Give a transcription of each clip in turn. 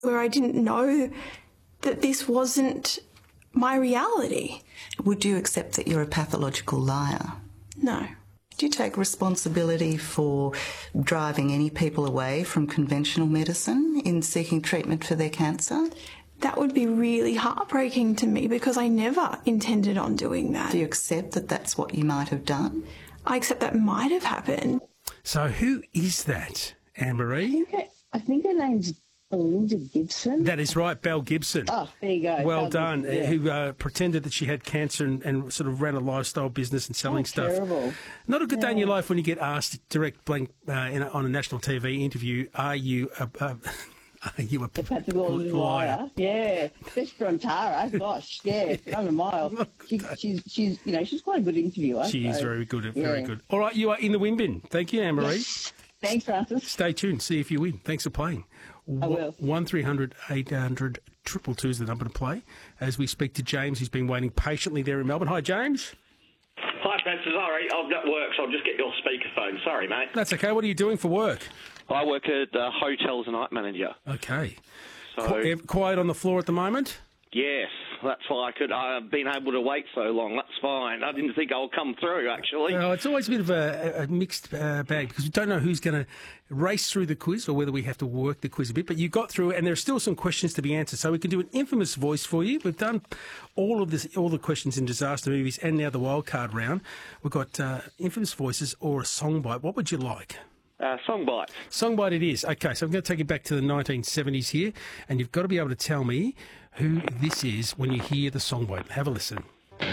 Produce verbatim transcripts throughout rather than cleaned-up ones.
where I didn't know that this wasn't my reality. Would you accept that you're a pathological liar? No. Do you take responsibility for driving any people away from conventional medicine in seeking treatment for their cancer? That would be really heartbreaking to me because I never intended on doing that. Do you accept that that's what you might have done? I accept that might have happened. So who is that, Anne-Marie? I think, I think her name's Belinda Gibson. That is right, Belle Gibson. Oh, there you go. Well Belle done. Gibson, yeah. Who uh, pretended that she had cancer and, and sort of ran a lifestyle business and selling Oh, stuff. terrible. Not a good Yeah. day in your life when you get asked direct blank uh, in a, on a national T V interview, are you a, a, are you a p- Pathological liar? liar. Yeah. Especially from Tara. Gosh, yeah. Run a mile. She, she's, she's, you know, she's quite a good interviewer. She is so, very good, very yeah. good. All right, you are in the win bin. Thank you, Anne-Marie. Yes. Thanks, Francis. Stay tuned, see if you win. Thanks for playing. I will. one three hundred eight hundred two two two is the number to play as we speak to James, who's been waiting patiently there in Melbourne. Hi, James. Hi, Francis. All right, I've got work, so I'll just get your speakerphone. Sorry, mate. That's okay. What are you doing for work? I work at uh, hotels and night manager. Okay. So, Qu- quiet on the floor at the moment? yes, that's why I could. I've been able to wait so long. That's fine. I didn't think I'll come through, actually. Well, it's always a bit of a, a mixed uh, bag because we don't know who's going to race through the quiz or whether we have to work the quiz a bit. But you got through it, and there are still some questions to be answered. So we can do an infamous voice for you. We've done all of this, all the questions in disaster movies, and now the wildcard round. We've got uh, infamous voices or a song bite. What would you like? Uh, Songbite. Songbite it is. Okay, so I'm going to take you back to the nineteen seventies here, and you've got to be able to tell me who this is when you hear the songbite. Have a listen.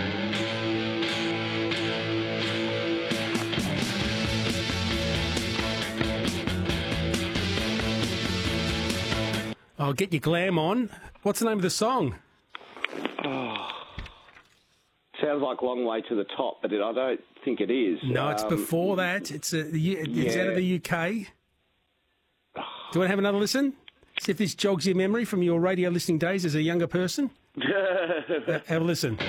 I'll get your glam on. What's the name of the song? Sounds like Long Way to the Top, but it, I don't think it is. No, it's Um, before that. It's a, it's out yeah. of the U K. Do you want to have another listen? See if this jogs your memory from your radio listening days as a younger person. Ha- Have a listen.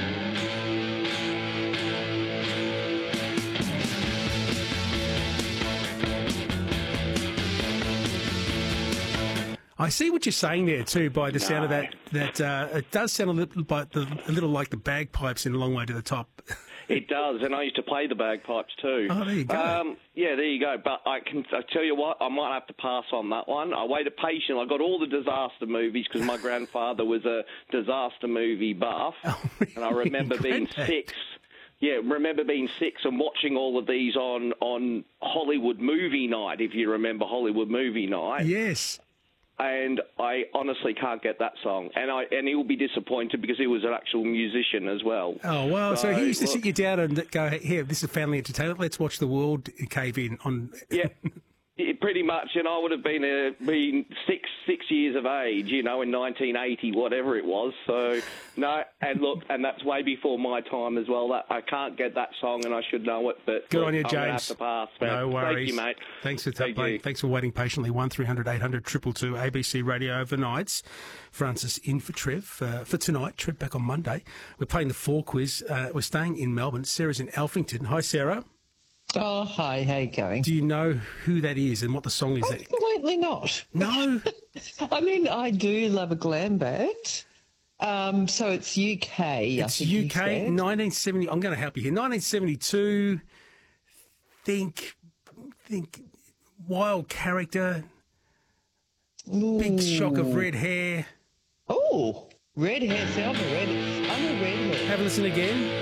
I see what you're saying there too. By the sound of that, that uh, it does sound a little, but the, a little like the bagpipes in A Long Way to the Top. It does, and I used to play the bagpipes too. Oh, there you go. Um, yeah, there you go. But I can I tell you what, I might have to pass on that one. I waited patiently. I got all the disaster movies because my grandfather was a disaster movie buff, Oh, really? and I remember being Granddad. six. Yeah, remember being six and watching all of these on on Hollywood Movie Night. If you remember Hollywood Movie Night. Yes. And I honestly can't get that song. And I and he'll be disappointed because he was an actual musician as well. Oh, well, so, So, he used to look- sit you down and go, here, this is family entertainment. Let's watch the world cave in on... Yeah, yeah, pretty much. And I would have been uh, been six six years of age, you know, in nineteen eighty, whatever it was. So, no, and look, and that's way before my time as well. That I can't get that song and I should know it. But Good look, on you, I'm gonna James. have to pass, man. No worries. Thank you, mate. Thanks for, Thank playing. you. Thanks for waiting patiently. one three hundred eight hundred two two two, A B C Radio overnights. Francis in for Trev uh, for tonight. Trev back on Monday. We're playing the four quiz. Uh, we're staying in Melbourne. Sarah's in Alphington. Hi, Sarah. Oh, hi, how you going? Do you know who that is and what the song is? That... Absolutely not. No. I mean, I do love a glam band. Um, so it's U K. I It's think you U K, said. nineteen seventy. I'm going to help you here. nineteen seventy-two. Think, think, wild character. Big shock of red hair. Oh, red hair. See, I'm a red. I'm a redhead. Have a listen again.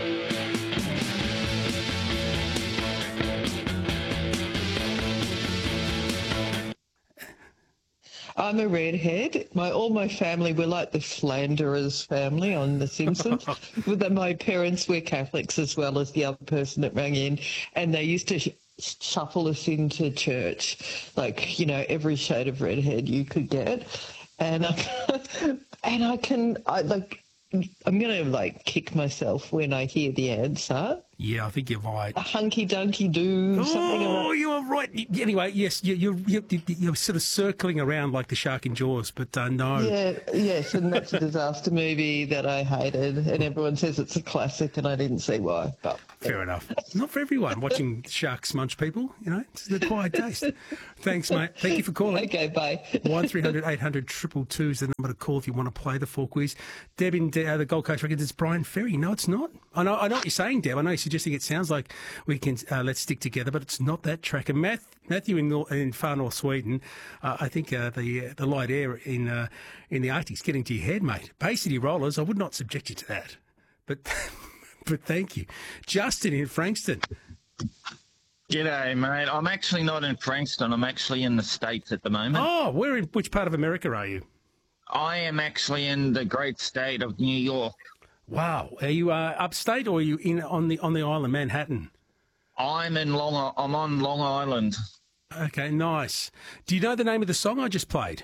I'm a redhead. My all my family were like the Flanderers family on The Simpsons. With the- my parents were Catholics as well as the other person that rang in, and they used to sh- shuffle us into church, like you know every shade of redhead you could get, and I, and I can I like I'm gonna like kick myself when I hear the answer. Yeah, I think you're right. A hunky dunky do something. Oh, Around. you are right. Y- Anyway, yes, you, you're, you're you're sort of circling around like the shark in Jaws, but uh, no. Yeah, yes, and that's a disaster movie that I hated, and everyone says it's a classic, and I didn't see why. But Fair enough. Not for everyone watching sharks munch people, you know. It's the quiet taste. Thanks, mate. Thank you for calling. okay, bye. One three hundred eight hundred two two two is the number to call if you want to play the four quiz. Deb in uh, the Gold Coast reckons it's Brian Ferry. No, it's not. I know. I know what you're saying, Deb. I know you're suggesting it sounds like we can uh, let's stick together, but it's not that track. And Math, Matthew in, Nor- in far north Sweden, uh, I think uh, the uh, the light air in uh, in the Arctic's getting to your head, mate. Bay City Rollers. I would not subject you to that, but but thank you, Justin in Frankston. G'day, mate. I'm actually not in Frankston. I'm actually in the States at the moment. Oh, where in which part of America are you? I am actually in the great state of New York. Wow. Are you uh, upstate or are you in on the on the island, Manhattan? I'm in Long. I'm on Long Island. Okay, nice. Do you know the name of the song I just played?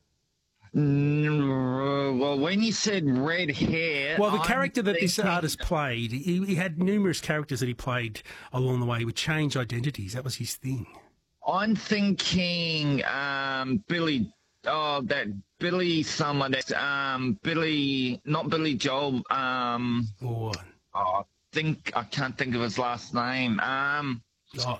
Mm, Well, when you said red hair, Well, the I'm character that this thinking- artist played, he, he had numerous characters that he played along the way. He would change identities. That was his thing. I'm thinking um, Billy. Oh, that Billy someone. That um, Billy, not Billy Joel. Um, Or, oh, I think I can't think of his last name. Um, oh,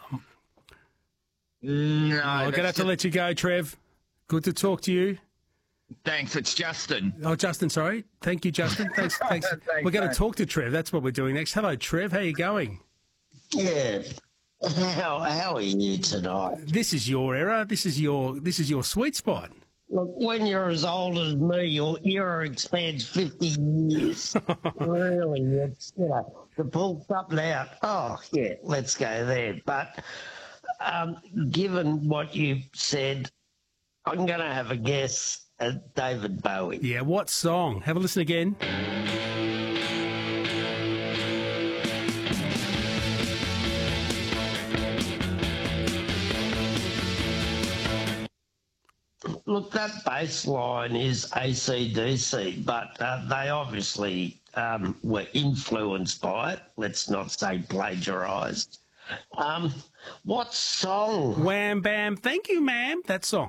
no, I'm going to have that's to let you go, Trev. Good to talk to you. Thanks, it's Justin. Oh, Justin, sorry. Thank you, Justin. Thanks. thanks. Thanks, We're going to mate. talk to Trev. That's what we're doing next. Hello, Trev. How you going? Yeah. How, how are you tonight? This is your era. This is your this is your sweet spot. Look, when you're as old as me, your era expands fifty years. Really, it's, you know, to pull something out. Oh, yeah, let's go there. But um, given what you said, I'm going to have a guess at David Bowie. Yeah, what song? Have a listen again. Look, that bass line is A C D C, but uh, they obviously um, were influenced by it. Let's not say plagiarised. Um, what song? Wham Bam. Thank you, ma'am. That song.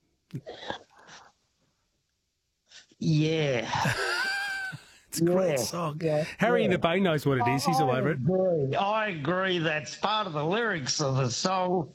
Yeah. It's a great Yeah, song. yeah, Harry in yeah. the Bay knows what it is. He's all over it. agree. I agree. That's part of the lyrics of the song.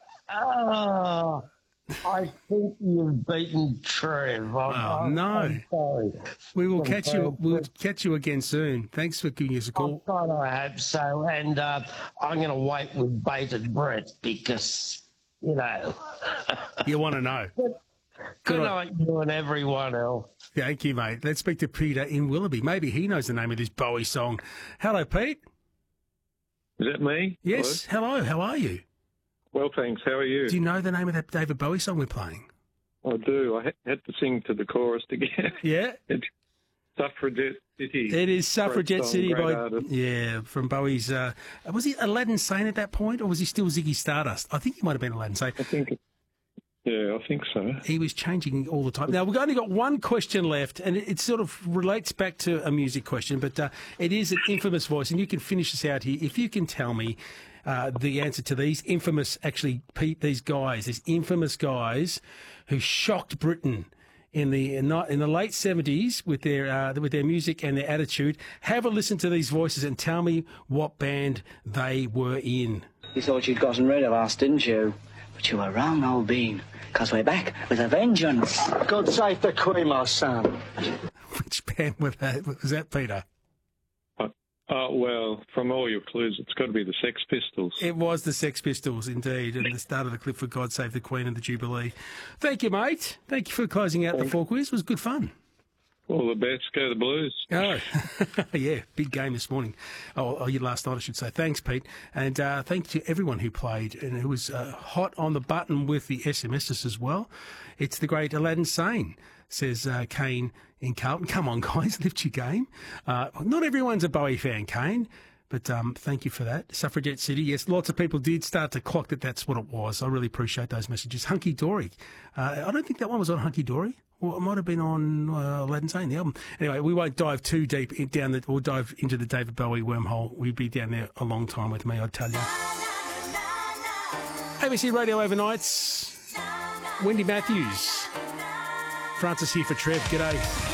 Oh, I think you've beaten Trev. I'm, Oh, I'm- no. I'm sorry. We will I'm catch sorry. you. We'll catch you again soon. Thanks for giving us a I'm call. trying to hope so. And uh, I'm going to wait with bated breath because, you know, You want to know? good on. night, you and everyone else. Thank you, mate. Let's speak to Peter in Willoughby. Maybe he knows the name of this Bowie song. Hello, Pete. Is that me? Yes. Hello. How are you? Well, thanks. How are you? Do you know the name of that David Bowie song we're playing? I do. I ha- had to sing to the chorus to get Yeah. it. Suffragette City. It is Suffragette Great song, City great by artist. yeah from Bowie's. Uh, was he Aladdin Sane at that point, or was he still Ziggy Stardust? I think he might have been Aladdin Sane. I think. Yeah, I think so. He was changing all the time. Now we've only got one question left, and it, it sort of relates back to a music question, but uh, it is an infamous voice, and you can finish us out here if you can tell me uh, the answer to these infamous, actually, Pete, these guys, these infamous guys who shocked Britain in the in the late seventies with their uh, with their music and their attitude. Have a listen to these voices and tell me what band they were in. You thought you'd gotten rid of us, didn't you? But you were wrong, old bean, because we're back with a vengeance. God save the Queen, my son. Which band was that, was that Peter? Uh, uh, well, from all your clues, it's got to be the Sex Pistols. It was the Sex Pistols, indeed, and the start of the clip for God Save the Queen and the Jubilee. Thank you, mate. Thank you for closing out the four quiz. It was good fun. All the best. Go the Blues. Oh, yeah, big game this morning. Oh, oh, yeah, last night, I should say. Thanks, Pete. And uh, thank you to everyone who played and who was uh, hot on the button with the S M Ss as well. It's the great Aladdin Sane, says uh, Kane in Carlton. Come on, guys, lift your game. Uh, not everyone's a Bowie fan, Kane, But um, thank you for that. Suffragette City, yes, lots of people did start to clock that that's what it was. I really appreciate those messages. Hunky Dory. Uh, I don't think that one was on Hunky Dory. Well, it might have been on uh, Aladdin Sane, the album. Anyway, we won't dive too deep in, down the, or dive into the David Bowie wormhole. We'd be down there a long time with me, I'd tell you. A B C Radio Overnights. Wendy Matthews. Francis here for Trev. G'day.